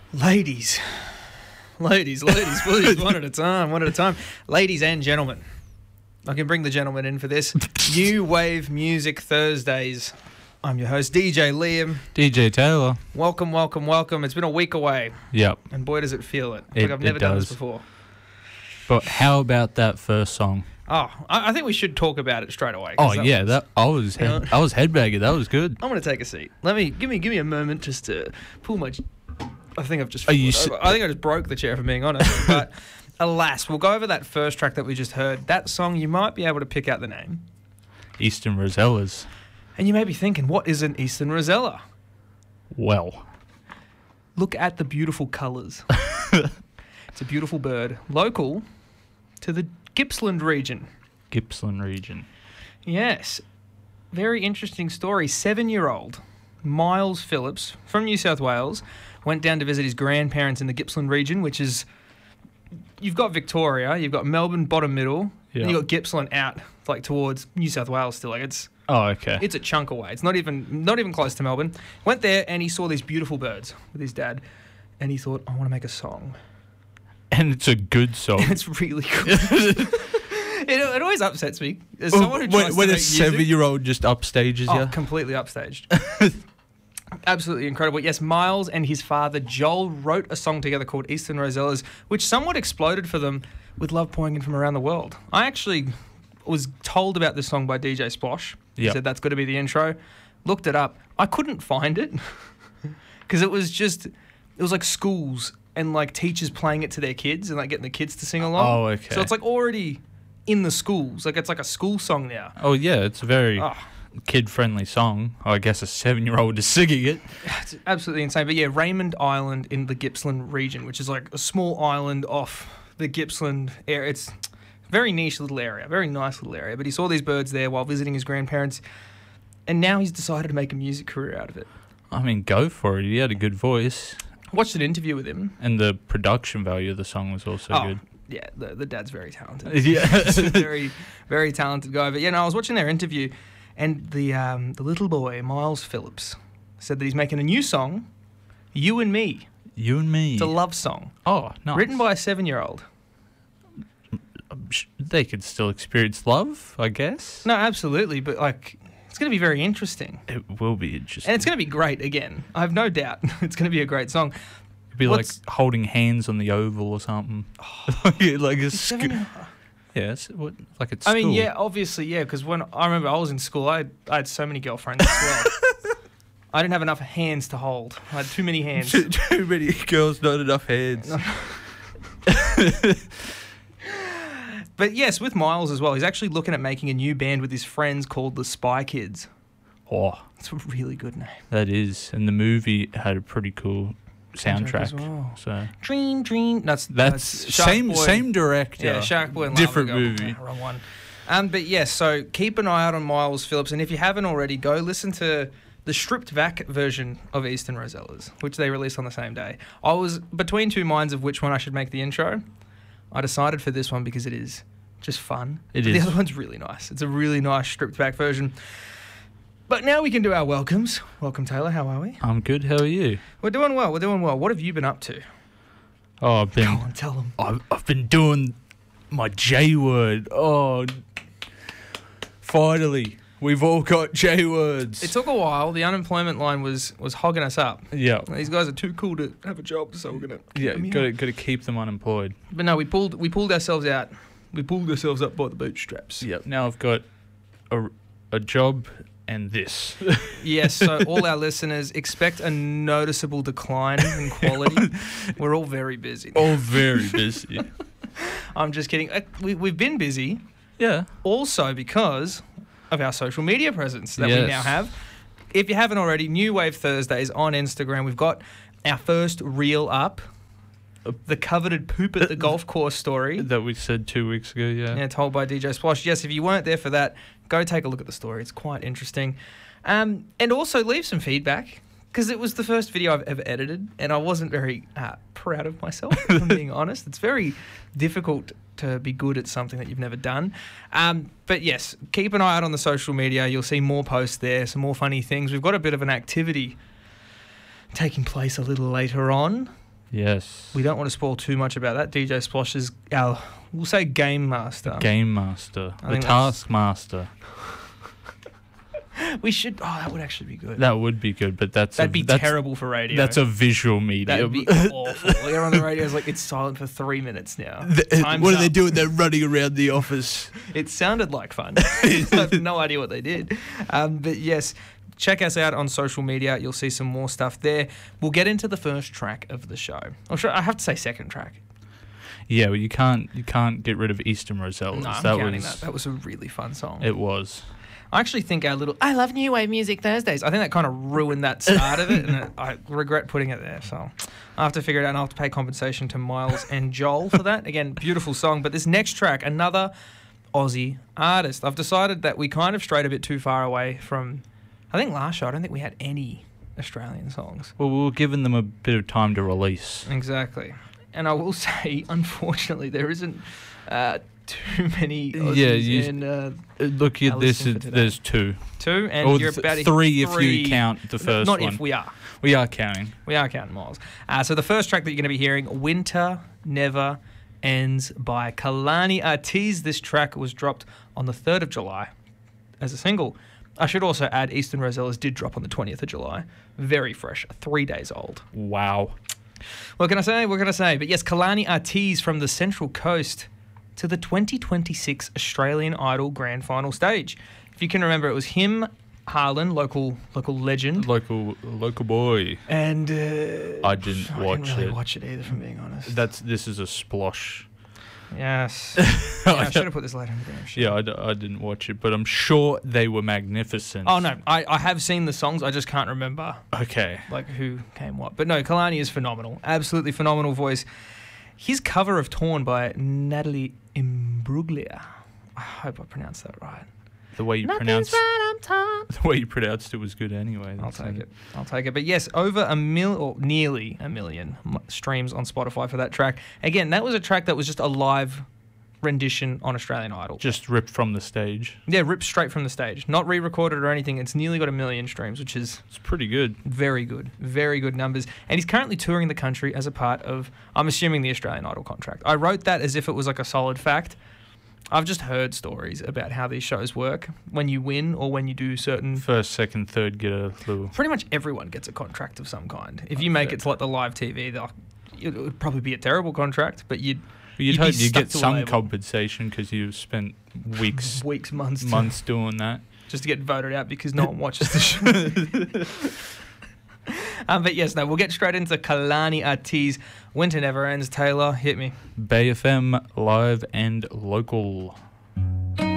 Ladies, please, one at a time. Ladies and gentlemen, I can bring the gentlemen in for this. New Wave Music Thursdays. I'm your host, DJ Liam. DJ Taylor. Welcome. It's been a week away. Yep. And boy, does it feel it. Like I've never done this before. But how about that first song? Oh, I think we should talk about it straight away. Oh, yeah. I was headbanging. That was good. I'm going to take a seat. Give me a moment just to pull my... I think I've just... I think I just broke the chair, if I'm being honest. But alas, we'll go over that first track that we just heard. That song, you might be able to pick out the name. Eastern Rosellas. And you may be thinking, what is an Eastern Rosella? Well, look at the beautiful colours. It's a beautiful bird. Local to the Gippsland region. Yes. Very interesting story. 7-year-old Miles Phillips from New South Wales went down to visit his grandparents in the Gippsland region, which is... You've got Victoria, you've got Melbourne bottom middle, and you've got Gippsland out like towards New South Wales still. Like it's a chunk away. It's not even close to Melbourne. Went there and he saw these beautiful birds with his dad, and he thought, I want to make a song. And it's a good song. And it's really good. It always upsets me. As someone who tries when to a make music, 7-year-old just upstages you. Completely upstaged. Absolutely incredible. Yes, Miles and his father Joel wrote a song together called Eastern Rosellas, which somewhat exploded for them with love pouring in from around the world. I actually was told about this song by DJ Splosh. He said that's got to be the intro. Looked it up. I couldn't find it because it was like schools and like teachers playing it to their kids and like getting the kids to sing along. Oh, okay. So it's like already in the schools. Like it's like a school song now. Oh, yeah. It's a very kid-friendly song. I guess a 7-year-old is singing it. It's absolutely insane. But yeah, Raymond Island in the Gippsland region, which is like a small island off the Gippsland area. It's a very niche little area, very nice little area. But he saw these birds there while visiting his grandparents, and now he's decided to make a music career out of it. I mean, go for it. He had a good voice. Watched an interview with him. And the production value of the song was also good. Yeah, the dad's very talented. Yeah. He's a very, very talented guy. But yeah, no, I was watching their interview, and the little boy, Miles Phillips, said that he's making a new song, You and Me. You and Me. It's a love song. Oh, nice. Written by a 7-year-old. They could still experience love, I guess. No, absolutely, but like... It's going to be very interesting. It will be interesting. And it's going to be great again. I have no doubt. It's going to be a great song. It'd be like holding hands on the oval or something. Like a like it's school. I mean, yeah, obviously, yeah, because when I remember I was in school, I had so many girlfriends as well. I didn't have enough hands to hold. I had too many hands. Too many girls, not enough hands. But yes, with Miles as well, he's actually looking at making a new band with his friends called the Spy Kids. Oh. It's a really good name. That is. And the movie had a pretty cool soundtrack as well. So Dream. That's same director. Yeah, Shark Boy and different Lava movie. Yeah, wrong one. But yes, so keep an eye out on Miles Phillips, and if you haven't already, go listen to the stripped back version of Eastern Rosellas, which they released on the same day. I was between two minds of which one I should make the intro. I decided for this one because it is just fun. The other one's really nice. It's a really nice stripped back version. But now we can do our welcomes. Welcome, Taylor. How are we? I'm good. How are you? We're doing well. What have you been up to? Oh, Go on, tell them. I've been doing my J word. Oh, finally. We've all got J words. It took a while. The unemployment line was hogging us up. Yeah. These guys are too cool to have a job, so we're gonna got to keep them unemployed. But no, we pulled ourselves out. We pulled ourselves up by the bootstraps. Yep. Now I've got a job and this. Yes. So all our listeners expect a noticeable decline in quality. We're all very busy. All very busy. I'm just kidding. We've been busy. Yeah. Also because of our social media presence that we now have. If you haven't already, New Wave Thursdays on Instagram. We've got our first reel up. The coveted poop at the golf course story. That we said 2 weeks ago, yeah. Yeah, told by DJ Splosh. Yes, if you weren't there for that, go take a look at the story. It's quite interesting. And also leave some feedback, because it was the first video I've ever edited, and I wasn't very proud of myself, if I'm being honest. It's very difficult to be good at something that you've never done. But yes, keep an eye out on the social media. You'll see more posts there, some more funny things. We've got a bit of an activity taking place a little later on. Yes. We don't want to spoil too much about that. DJ Splosh is our, we'll say, game master. Game Master. I The think that's- Taskmaster. We should. Oh, that would actually be good. That would be good, but That'd be terrible for radio. That's a visual medium. That'd be awful. Like, everyone on the radio is like, it's silent for 3 minutes now. Time's what are they up. doing? They're running around the office. It sounded like fun. I have no idea what they did. But yes, check us out on social media. You'll see some more stuff there. We'll get into the first track of the show. I have to say second track. Yeah, well, you can't get rid of Eastern Rosellas. No, I'm that counting was that. That was a really fun song. It was. I actually think our little I love New Wave Music Thursdays, I think that kind of ruined that start of it, and I regret putting it there. So I have to figure it out, and I'll have to pay compensation to Miles and Joel for that. Again, beautiful song. But this next track, another Aussie artist. I've decided that we kind of strayed a bit too far away from, I think last show, I don't think we had any Australian songs. Well, we were giving them a bit of time to release. Exactly. And I will say, unfortunately, there isn't too many Aussies in Look at our this. listing for today. There's two. two, and Or you're about three if you count the first Not one. if, we are. We are counting. We are counting Miles. So the first track that you're going to be hearing, Winter Never Ends by Kalani Ortiz. This track was dropped on the 3rd of July as a single. I should also add, Eastern Rosellas did drop on the 20th of July. Very fresh, 3 days old. Wow. What can I say? What can I say? But yes, Kalani Ortiz from the Central Coast to the 2026 Australian Idol Grand Final stage. If you can remember, it was him, Harlan, local legend. Local boy. And I didn't watch didn't really it. watch it either, if I'm being honest. This is a splosh. Yes. Yeah, I should have put this later in the damn show. Yeah, I didn't watch it, but I'm sure they were magnificent. Oh, no. I have seen the songs. I just can't remember Okay. like who came what. But no, Kalani is phenomenal. Absolutely phenomenal voice. His cover of Torn by Natalie Imbruglia. I hope I pronounced that right. The way you pronounced the way you pronounced it was good anyway. I'll take it. But yes, over nearly a million streams on Spotify for that track. Again, that was a track that was just a live rendition on Australian Idol. Just ripped from the stage. Yeah, ripped straight from the stage. Not re-recorded or anything. It's nearly got 1 million streams, which is It's pretty good. very good. Very good numbers. And he's currently touring the country as a part of, I'm assuming, the Australian Idol contract. I wrote that as if it was like a solid fact. I've just heard stories about how these shows work when you win or when you do certain... First, second, third get a little. Pretty much everyone gets a contract of some kind. If you make it to like the live TV, it would probably be a terrible contract, but you'd hope you stuck get to a some label. compensation because you've spent weeks months doing that. just to get voted out because no one watches the show. But yes, no, we'll get straight into Kalani Ortiz. Winter Never Ends. Taylor, hit me. Bay FM live and local.